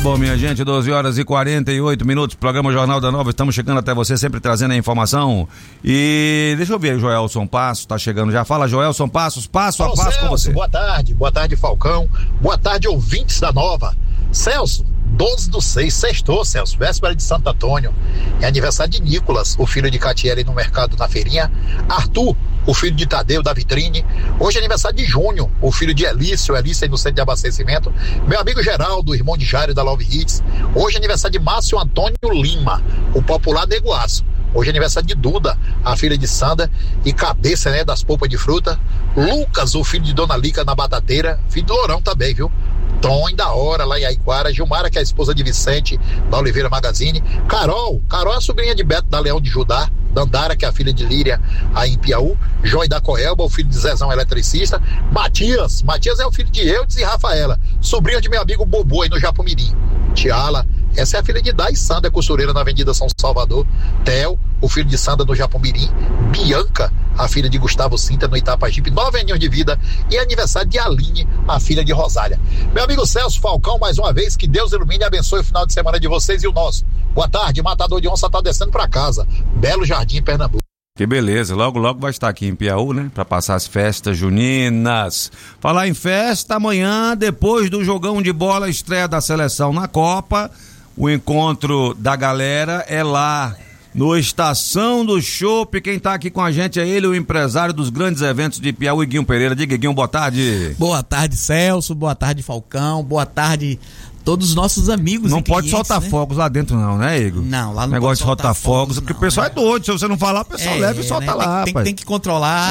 bom, minha gente, 12h48, programa Jornal da Nova, estamos chegando até você, sempre trazendo a informação. E deixa eu ver aí, Joelson Passos, tá chegando já. Fala, Joelson Passos, passo a passo com você. Boa tarde, Falcão, boa tarde, ouvintes da Nova. Celso, 12/6, sextou, Celso, véspera de Santo Antônio. É aniversário de Nicolas, o filho de Catiele no mercado na feirinha. Arthur, o filho de Tadeu da vitrine. Hoje é aniversário de Júnior, o filho de Elício aí no centro de abastecimento. Meu amigo Geraldo, irmão de Jário da Love Hits. Hoje é aniversário de Márcio Antônio Lima, o popular Nego Aço. Hoje é aniversário de Duda, a filha de Sandra e cabeça, né, das polpas de fruta. Lucas, o filho de Dona Lica na batateira. Filho do Lourão também, viu? Tom da hora lá em Aiquara. Gilmara, que é a esposa de Vicente da Oliveira Magazine. Carol é a sobrinha de Beto da Leão de Judá. Dandara, que é a filha de Líria aí em Piauí. Joy da Coelba, o filho de Zezão eletricista. Matias é o filho de Eudes e Rafaela, sobrinho de meu amigo Bobo aí no Japumirim. Tiala, essa é a filha de Dai Sandra, costureira na Avenida São Salvador. Theo, o filho de Sandra no Japumirim. Bianca, a filha de Gustavo Cinta no Itapajipe, 9 aninhos de vida. E aniversário de Aline, a filha de Rosália. Meu amigo Celso Falcão, mais uma vez, que Deus ilumine e abençoe o final de semana de vocês e o nosso. Boa tarde, Matador de Onça tá descendo pra casa. Belo Jardim, Pernambuco. Que beleza, logo vai estar aqui em Piauí, né, pra passar as festas juninas. Falar em festa, amanhã, depois do jogão de bola, estreia da seleção na Copa, o encontro da galera é lá no Estação do Chopp. Quem tá aqui com a gente é ele, o empresário dos grandes eventos de Piauí, Guinho Pereira. Diga, Guinho, boa tarde. Boa tarde, Celso, boa tarde, Falcão, boa tarde todos os nossos amigos. Não e pode clientes, soltar fogos lá dentro não, né, Igor? Não, lá não negócio pode de soltar fogos, porque o pessoal é doido, se você não falar, o pessoal leva e solta, né, lá, tem que controlar.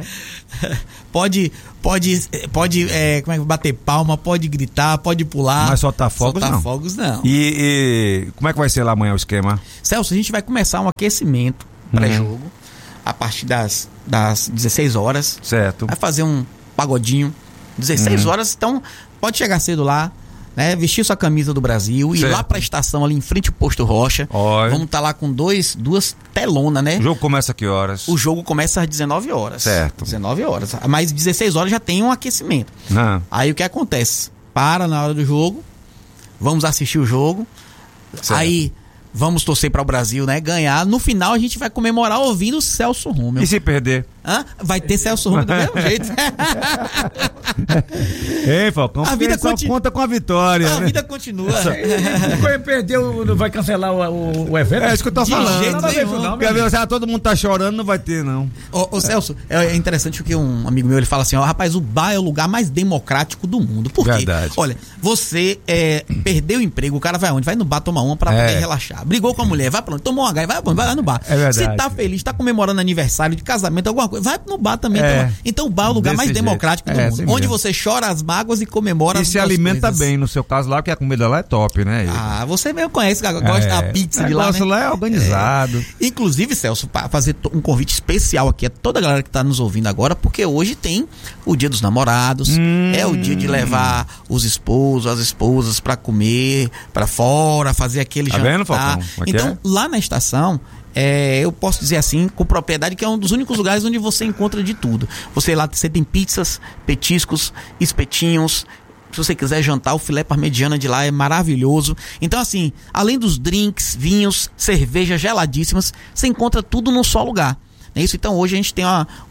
Pode como é que bater palma, pode gritar, pode pular. Mas soltar fogos não. Fogos não. E como é que vai ser lá amanhã o esquema? Celso, a gente vai começar um aquecimento pré-jogo a partir das 16 horas. Certo. Vai fazer um pagodinho 16 horas, então pode chegar cedo lá, né, vestir sua camisa do Brasil, ir lá pra estação ali em frente ao Posto Rocha. Oi. Vamos estar lá com duas telonas, né? O jogo começa a que horas? O jogo começa às 19 horas. Certo. 19 horas. Mas 16 horas já tem um aquecimento. Aí o que acontece? Para na hora do jogo, vamos assistir o jogo, certo. Aí vamos torcer para o Brasil, né, ganhar. No final a gente vai comemorar ouvindo o Celso Romeu. E se perder? Vai ter Celso Romeu do mesmo jeito. Ei, Falcão, a vida só conta com a vitória. A né? vida continua. Quando perdeu, não vai cancelar o evento? É isso que eu tô falando. Jeito todo mundo tá chorando, não vai ter, não. Ô Celso, é interessante porque um amigo meu, ele fala assim, rapaz, o bar é o lugar mais democrático do mundo. Por quê? Verdade. Olha, você perdeu o emprego, o cara vai aonde? Vai no bar tomar uma pra poder relaxar. Brigou com a mulher, vai pra onde? Tomou uma gás, vai lá no bar. É verdade. Se tá feliz, tá comemorando aniversário de casamento, alguma coisa, vai no bar também. Então o bar é o lugar mais democrático do mundo. Assim onde mesmo. Você chora as mágoas e comemora as se alimenta coisas bem, no seu caso lá, porque a comida lá é top, né? Você mesmo conhece, gosta da pizza de lá, né? lá é organizado. Inclusive, Celso, para fazer um convite especial aqui a toda a galera que tá nos ouvindo agora, porque hoje tem o Dia dos Namorados, é o dia de levar os esposos, as esposas pra comer, pra fora, fazer aquele jantar. Vendo, Falcão? Então, lá na estação, eu posso dizer assim, com propriedade, que é um dos únicos lugares onde você encontra de tudo. Você tem pizzas, petiscos, espetinhos. Se você quiser jantar, o filé parmegiana de lá é maravilhoso. Então, assim, além dos drinks, vinhos, cervejas geladíssimas, você encontra tudo num só lugar. É isso. Então, hoje a gente tem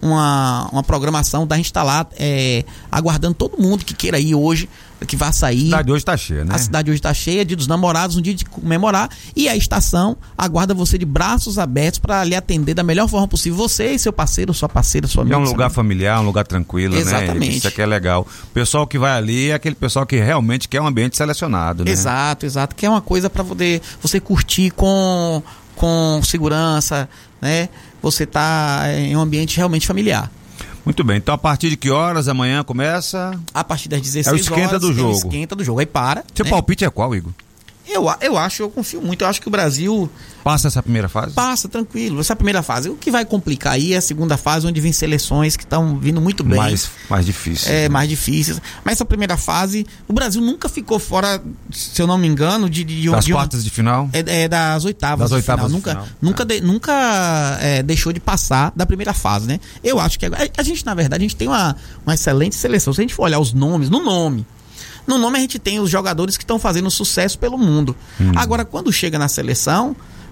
uma programação da gente estar lá aguardando todo mundo que queira ir hoje, que vai sair. A cidade hoje está cheia, né? A cidade hoje está cheia, Dia dos Namorados, um dia de comemorar, e a estação aguarda você de braços abertos para lhe atender da melhor forma possível, você e seu parceiro, sua parceira, sua amiga. É um lugar familiar, um lugar tranquilo, exatamente, né? Isso aqui é legal. O pessoal que vai ali é aquele pessoal que realmente quer um ambiente selecionado, né? Exato, que é uma coisa para poder você curtir com segurança, né? Você tá em um ambiente realmente familiar. Muito bem, então a partir de que horas amanhã começa? A partir das 16 horas. É o esquenta do jogo. É o esquenta do jogo, aí para. Seu palpite é qual, Igor? Eu confio muito, eu acho que o Brasil... Passa essa primeira fase? Passa, tranquilo, essa primeira fase. O que vai complicar aí é a segunda fase, onde vem seleções que estão vindo muito bem. Mais difíceis. Mais difíceis. Mas essa primeira fase, o Brasil nunca ficou fora, se eu não me engano, das quartas de final? Das oitavas. Das oitavas de final. Nunca deixou de passar da primeira fase, né? Eu acho que a gente, na verdade, a gente tem uma excelente seleção. Se a gente for olhar os nomes, No nome a gente tem os jogadores que estão fazendo sucesso pelo mundo. Agora, quando chega na seleção,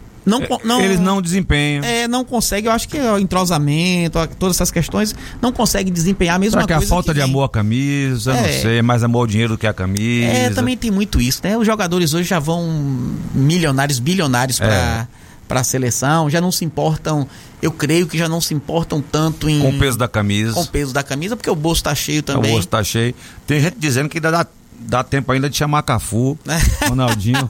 eles não desempenham. Não consegue, eu acho que o entrosamento, todas essas questões, não consegue desempenhar a mesma Será que coisa. A falta de amor à camisa, não sei, é mais amor ao dinheiro do que a camisa. Também tem muito isso, né? Os jogadores hoje já vão milionários, bilionários para a seleção, já não se importam, eu creio que já não se importam tanto com o peso da camisa. Com o peso da camisa, porque o bolso tá cheio também. O bolso tá cheio. Tem gente dizendo que ainda dá tempo ainda de chamar Cafu, Ronaldinho.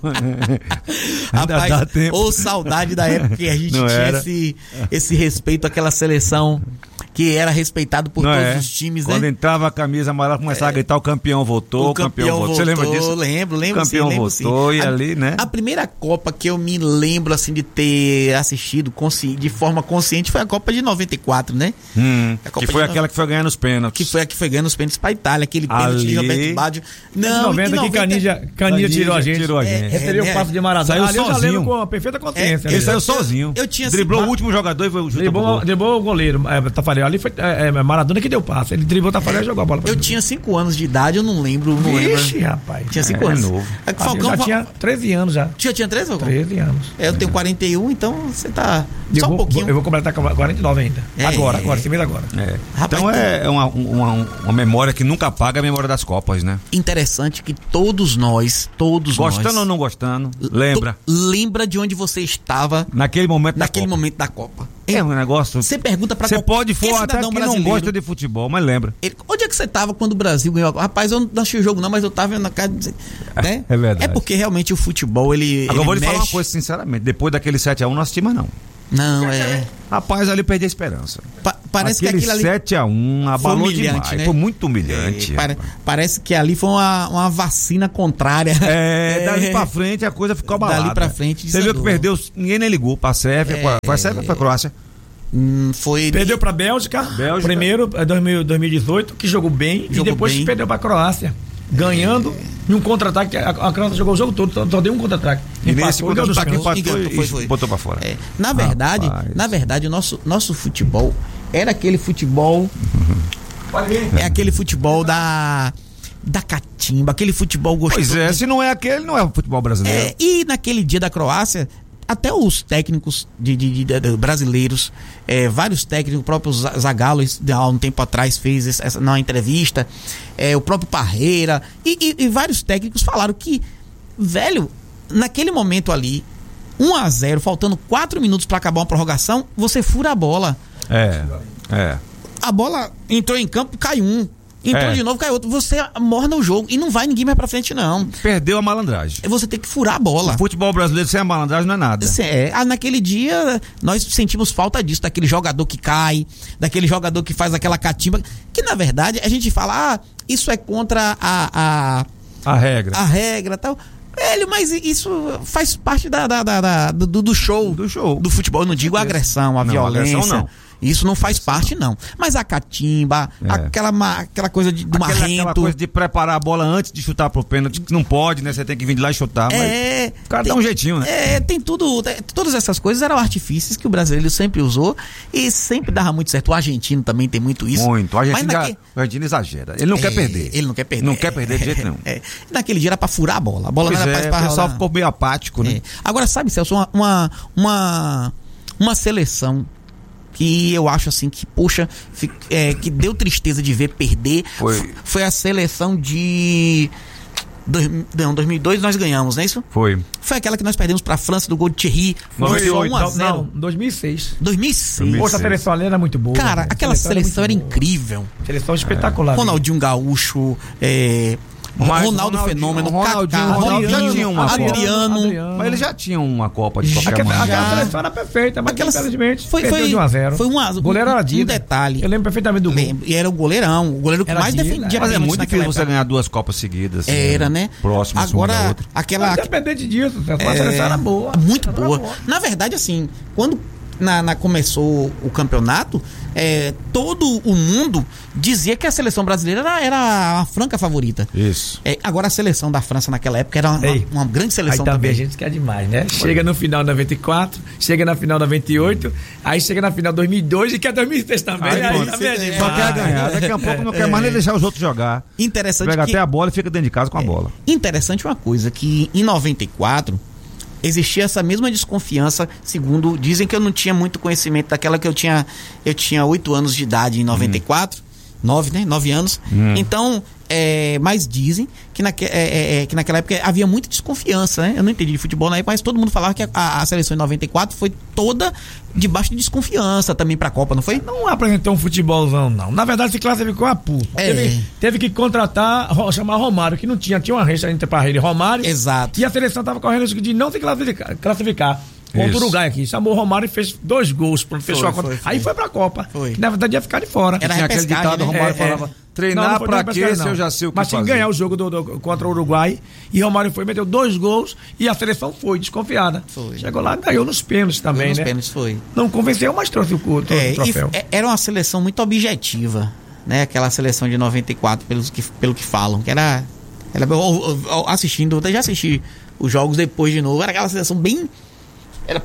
Rapaz, dá tempo. Ou saudade da época que a gente tinha esse respeito àquela seleção que era respeitado por todos os times, Quando entrava a camisa amarela, começava a gritar: o campeão voltou, o campeão voltou. Você lembra disso? Lembro. O campeão voltou e ali, né? A primeira Copa que eu me lembro, assim, de ter assistido de forma consciente foi a Copa de 94, né? Que foi aquela que foi ganhando os pênaltis. Que foi a que foi ganhando os pênaltis pra Itália, aquele pênalti de Roberto Baggio. Não, 90 que Canija tirou a gente. Recebeu o passo de Maradona. Saiu sozinho. Com a perfeita consciência. Ele saiu sozinho. Driblou o último jogador e foi o driblou o goleiro, Tafarel. Ali foi Maradona que deu passe. Ele driblou o Tafarel e jogou a bola pra Eu tinha 5 anos de idade, eu não lembro. Ixi, rapaz. Tinha 5 anos. Novo. Falcão já tinha 13 anos já. Tinha 13, Falcão? 13 anos. Eu tenho 41, então você tá só um pouquinho. Eu vou completar 49 ainda. Agora, esse mês agora. Rapaz, então é uma memória que nunca apaga, a memória das Copas, né? Interessante que todos nós gostando ou não gostando, lembra de onde você estava naquele momento da Copa. É um negócio. Você pergunta pra Você pode for até que não gosta de futebol, mas lembra. Onde é que você estava quando o Brasil ganhou? Rapaz, eu não achei o jogo não, mas eu estava na casa, né? É verdade. É porque realmente o futebol, ele Agora eu vou lhe falar uma coisa sinceramente, depois daquele 7-1 não assisti mais não. Não, Rapaz, ali perdi a esperança. Parece aquele que aquilo ali 7-1 abalou demais, né? Foi muito humilhante. Parece que ali foi uma vacina contrária. Dali pra frente a coisa ficou abalada. Dali pra frente você viu que perdeu, ninguém nem ligou pra Sérvia, foi a Sérvia ou foi a Croácia? Perdeu pra Bélgica. Primeiro, 2018, que jogou bem, e depois perdeu pra Croácia. Ganhando em um contra-ataque. A Croácia jogou o jogo todo, só deu um contra-ataque. E nesse contra-ataque empatou e botou pra fora. Na verdade, o nosso futebol era aquele futebol. É aquele futebol da catimba, aquele futebol gostoso. Pois é, se não é aquele, não é o futebol brasileiro. E naquele dia da Croácia, até os técnicos de brasileiros, vários técnicos, o próprio Zagallo, há um tempo atrás, fez na entrevista, o próprio Parreira, e vários técnicos falaram que, velho, naquele momento ali, 1-0, faltando 4 minutos para acabar uma prorrogação, você fura a bola. A bola entrou em campo, cai um. Entrou de novo, cai outro. Você morna o jogo e não vai ninguém mais pra frente, não. Perdeu a malandragem. Você tem que furar a bola. O futebol brasileiro sem a malandragem não é nada. Naquele dia, nós sentimos falta disso, daquele jogador que cai, daquele jogador que faz aquela catimba, que na verdade a gente fala, isso é contra a regra. A regra e tal. Velho, mas isso faz parte do show. Do futebol. Eu não digo a agressão, a violência. Agressão, não. Isso não faz parte, não. Mas a catimba, aquela coisa do marrento. Aquela coisa de preparar a bola antes de chutar pro pênalti, que não pode, né? Você tem que vir de lá e chutar. Mas o cara dá um jeitinho, né? Tem tudo. Todas essas coisas eram artifícios que o brasileiro sempre usou e sempre dava muito certo. O argentino também tem muito isso. Muito. O argentino exagera. Ele não quer perder. Ele não quer perder. Não quer perder de jeito nenhum. Naquele dia era pra furar a bola. A bola não era pra o pessoal ficou meio apático, né? Agora, sabe, Celso, uma seleção que eu acho assim que, poxa, que deu tristeza de ver perder, foi a seleção de 2002 nós ganhamos, não é isso? Foi aquela que nós perdemos pra França do gol de Thierry. Foi 1-0. Não, 2006. Poxa, a seleção ali era muito boa. Cara, aquela seleção era incrível. Seleção espetacular. Ronaldinho Gaúcho, Ronaldo Fenômeno, Ronaldinho já tinha uma Adriano. Mas ele já tinha uma Copa de qualquer maneira. Aquela seleção era perfeita, mas infelizmente perdeu de 1-0. Foi o goleiro era Dida. Um detalhe. Eu lembro perfeitamente do gol. E era o goleirão, o goleiro que mais defendia. Mas é muito difícil você ganhar 2 Copas seguidas. Era, né? Próximas uma da outra. Aquela... Independente disso, a seleção era boa. Muito boa. Na verdade, assim, quando começou o campeonato, todo o mundo dizia que a seleção brasileira era a franca favorita. Isso. Agora a seleção da França naquela época era uma grande seleção aí também. A gente quer demais, né? Chega no final de 94, chega na final de 98, aí chega na final de 2002 e quer 2006 também. Só quer ganhar. Daqui a pouco não quer mais nem deixar os outros jogar. Interessante. Pega até a bola e fica dentro de casa com a bola. Interessante uma coisa, que em 94 existia essa mesma desconfiança, segundo dizem que eu não tinha muito conhecimento daquela que eu tinha 8 anos de idade em 94, 9 anos. Então, mas dizem que naquela época havia muita desconfiança, né? Eu não entendi de futebol na época, mas todo mundo falava que a seleção em 94 foi toda debaixo de desconfiança também pra Copa, não foi? Não apresentou um futebolzão, não. Na verdade, se classificou a pulso. Teve que contratar, chamar Romário, que não tinha uma rixa entre Parreira e Romário. Exato. E a seleção tava correndo de não se classificar. Contra o Uruguai aqui. Chamou o Romário e fez 2 gols. Fechou a conta. Aí foi pra Copa. Que na verdade ia ficar de fora. Era aquele ditado, né? Romário falava, treinar pra quê se eu já sei o que fazer. Mas tinha que ganhar o jogo contra o Uruguai. E Romário meteu 2 gols e a seleção foi desconfiada. Chegou lá e ganhou nos pênaltis também, nos né? Pênaltis foi. Não convenceu, mas trouxe o troféu. Era uma seleção muito objetiva, né? Aquela seleção de 94, pelo que falam. Que era assistindo, eu já assisti os jogos depois de novo. Era aquela seleção bem... Era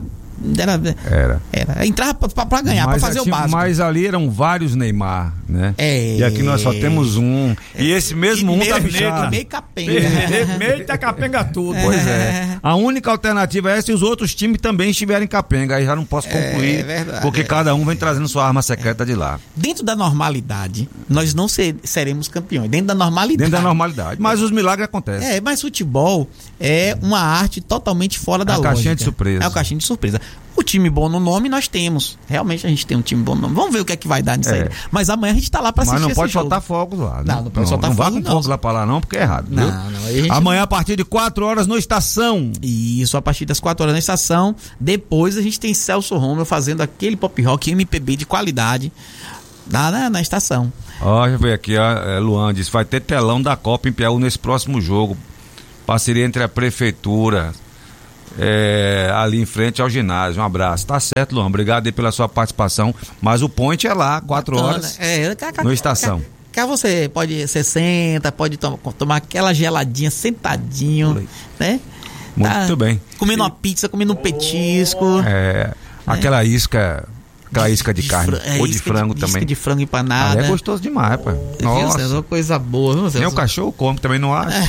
entrava pra ganhar, pra fazer o básico. Mas ali eram vários Neymar, né? E aqui nós só temos um. E esse mesmo tá bichado. Meio capenga. Meio tá capenga tudo. Pois é. A única alternativa é se os outros times também estiverem capenga. Aí já não posso concluir. Porque cada um vem trazendo sua arma secreta de lá. Dentro da normalidade, nós não seremos campeões. Dentro da normalidade. Mas os milagres acontecem. Mas futebol é uma arte totalmente fora da lógica. É uma caixinha de surpresa. É uma caixinha de surpresa. O time bom no nome nós temos. Realmente a gente tem um time bom no nome. Vamos ver o que é que vai dar nisso aí. Mas amanhã a gente tá lá pra assistir. Mas não pode soltar fogos lá. Né? Não pode soltar fogos. Não vá com fogos lá pra lá não, porque é errado. Amanhã a partir de 4 horas no Estação. Isso, a partir das 4 horas na Estação. Depois a gente tem Celso Romero fazendo aquele pop rock MPB de qualidade na Estação. Deixa eu ver aqui, Luan diz, vai ter telão da Copa em Piauí nesse próximo jogo. Parceria entre a Prefeitura... ali em frente ao ginásio. Um abraço. Tá certo, Luan. Obrigado aí pela sua participação. Mas o point é lá, 4 horas. No Estação. Cá você senta, pode tomar aquela geladinha sentadinho, né? Muito bem. Comendo uma pizza, comendo um petisco. Aquela isca de carne. Ou de frango também. Isca de frango empanada. É gostoso demais, pá. Nossa. É uma coisa boa. Nem o cachorro come, também não acha.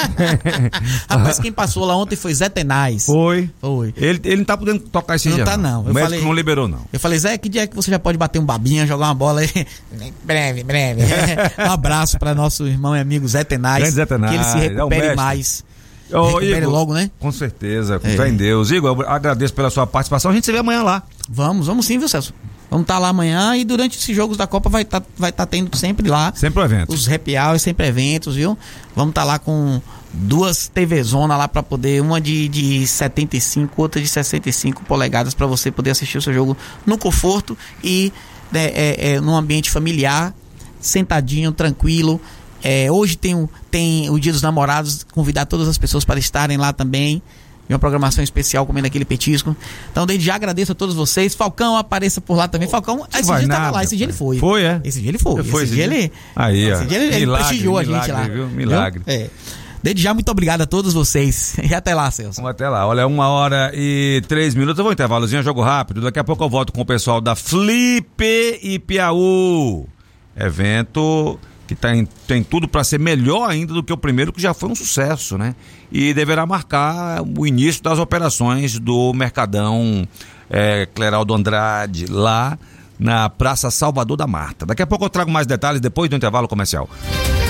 Rapaz, quem passou lá ontem foi Zé Tenaz. Foi. Ele não tá podendo tocar esse dia. Não tá, não. O médico não liberou, não. Eu falei, Zé, que dia que você já pode bater um babinha, jogar uma bola aí? Breve. Um abraço pra nosso irmão e amigo Zé Tenaz. Grande Zé Tenaz. Que ele se recupere mais. Recupere Igor, logo, né? Com certeza, com fé em Deus. Igor, eu agradeço pela sua participação. A gente se vê amanhã lá. Vamos sim, viu, Celso? Vamos estar lá amanhã e durante esses jogos da Copa vai tá tendo sempre lá. Sempre eventos. Os happy hours, sempre eventos, viu? Vamos estar lá com 2 TV Zona lá para poder, uma de 75, outra de 65 polegadas para você poder assistir o seu jogo no conforto e num ambiente familiar, sentadinho, tranquilo. Hoje tem o Dia dos Namorados, convidar todas as pessoas para estarem lá também. E uma programação especial comendo aquele petisco. Então, desde já agradeço a todos vocês. Falcão, apareça por lá também. Falcão, esse dia estava lá, esse dia ele foi. Foi, Esse dia ele foi. Esse dia ele prestigiou a gente lá. Viu? Milagre. Desde já, muito obrigado a todos vocês. E até lá, Celso. Vamos até lá. Olha, 1h03. Eu vou intervalozinho, jogo rápido. Daqui a pouco eu volto com o pessoal da Flip e Piauí. Evento que tem tudo para ser melhor ainda do que o primeiro, que já foi um sucesso, né? E deverá marcar o início das operações do Mercadão Cleraldo Andrade, lá na Praça Salvador da Marta. Daqui a pouco eu trago mais detalhes depois do intervalo comercial.